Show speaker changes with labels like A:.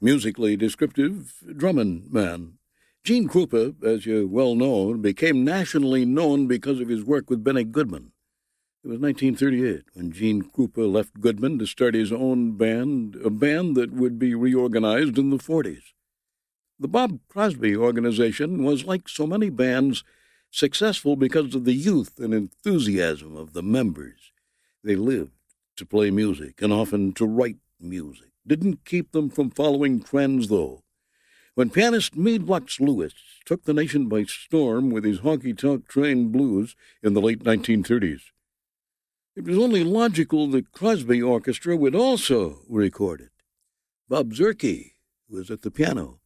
A: musically descriptive drumming man. Gene Krupa, as you well know, became nationally known because of his work with Benny Goodman. It was 1938 when Gene Krupa left Goodman to start his own band, a band that would be reorganized in the 40s. The Bob Crosby Organization was, like so many bands, successful because of the youth and enthusiasm of the members. They lived to play music and often to write music. Didn't keep them from following trends, though. When pianist Meade Lux Lewis took the nation by storm with his honky-tonk train blues in the late 1930s, it was only logical the Crosby Orchestra would also record it. Bob Zerke was at the piano,